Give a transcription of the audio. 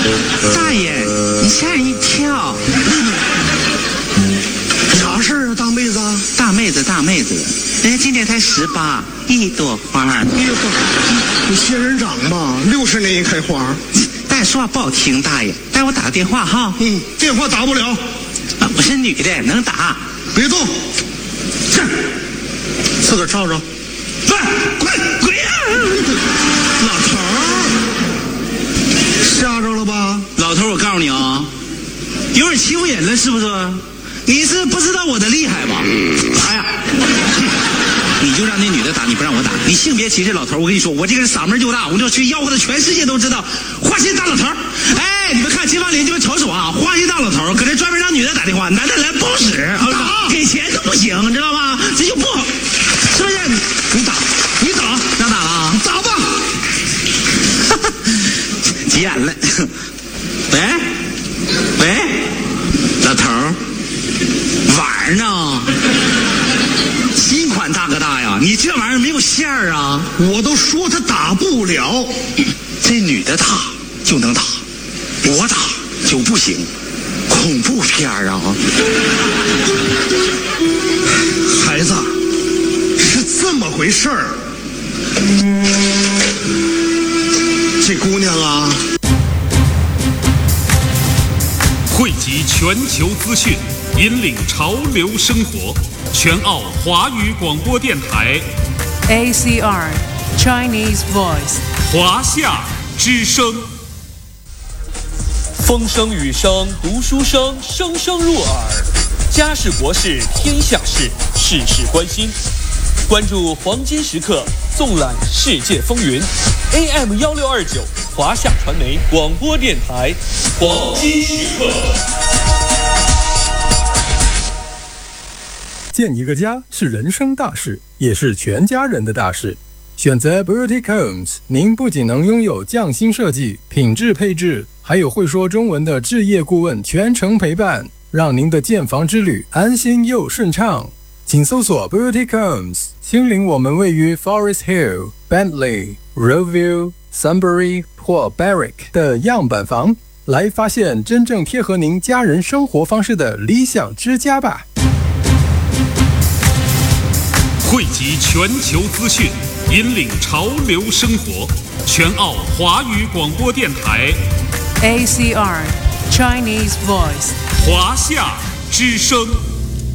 大爷，你吓人一跳。 啥事儿啊，大妹子？ 大妹子，人家今年才18，一朵花。 哎呦，你仙人掌吧，60年一开花。 大爷说话不好听，大爷，待会我打个电话哈。 电话打不了。 我是女的，能打。 别动，这自个儿照着。 快滚呀！ 老头儿，吓着了吧？ 老头，我告诉你啊，有点欺负人了，是不是？你是不知道我的厉害吧？哎呀，你就让那女的打，你不让我打，你性别歧视。老头，我跟你说，我这个人嗓门就大，我就去吆喝的全世界都知道。花心大老头，哎，你们看街坊邻居们瞅瞅啊，花心大老头搁这专门让女的打电话，男的来不使，给钱都不行，知道吗？这就不好，是不是？你打，让打了啊？ 打吧。 急眼了。喂，老头儿，晚上呢？新款大哥大呀，你这玩意儿没有线儿啊！ 我都说他打不了， 这女的打就能打，我打就不行，恐怖片儿啊！ 孩子，是这么回事儿。这姑娘啊， 汇集全球资讯，引领潮流生活。全澳华语广播电台 ACR Chinese Voice 华夏之声。 风声雨声读书声，声声入耳。家事国事天下事，事事关心。关注黄金时刻，纵览世界风云。AM 1629华夏传媒广播电台黄金时刻。 建一个家是人生大事，也是全家人的大事。选择 Boutique Homes， 您不仅能拥有匠心设计、品质配置，还有会说中文的置业顾问全程陪伴，让您的建房之旅安心又顺畅。请搜索 Boutique Homes， 亲临我们位于 Forest Hill、Bentley、Roseville、Sunbury 或 Berwick 的样板房，来发现真正贴合您家人生活方式的理想之家吧。 汇集全球资讯，引领潮流生活。全澳华语广播电台 ACR Chinese Voice 华夏之声。